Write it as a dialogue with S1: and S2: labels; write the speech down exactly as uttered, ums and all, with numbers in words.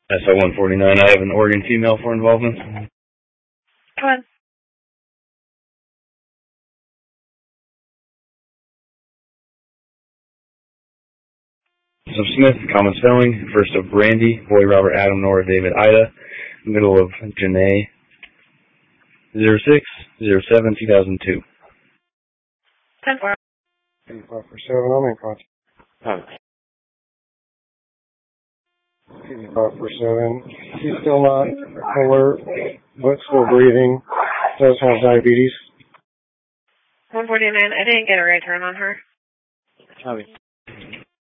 S1: S O one forty-nine, I have an Oregon female for involvement.
S2: Come on.
S1: So Smith, common spelling, first of Brandy, boy Robert Adam Nora David Ida, middle of Janae, zero six zero seven two thousand two.
S2: ten four.
S3: ten four for seven, I'm in contact. five for seven. He's still not alert, but still breathing. Does have diabetes.
S2: one forty-nine, I didn't get a right turn on her.
S3: Copy.